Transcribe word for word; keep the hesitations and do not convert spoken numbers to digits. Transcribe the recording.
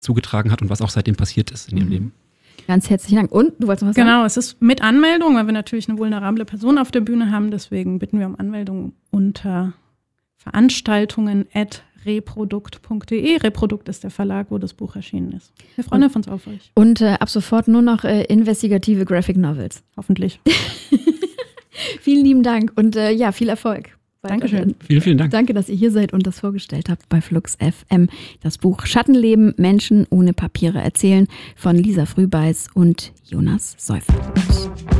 zugetragen hat und was auch seitdem passiert ist in ihrem mhm. Leben. Ganz herzlichen Dank. Und du wolltest noch was genau, sagen? Genau, es ist mit Anmeldung, weil wir natürlich eine vulnerable Person auf der Bühne haben. Deswegen bitten wir um Anmeldung unter Veranstaltungen at reprodukt punkt de. Reprodukt ist der Verlag, wo das Buch erschienen ist. Wir freuen uns auf euch. Und äh, ab sofort nur noch äh, investigative Graphic Novels. Hoffentlich. Vielen lieben Dank und äh, ja, viel Erfolg. Dankeschön. Vielen, vielen Dank. Danke, dass ihr hier seid und das vorgestellt habt bei Flux F M. Das Buch Schattenleben, Menschen ohne Papiere erzählen von Lisa Frühbeiß und Jonas Seufert.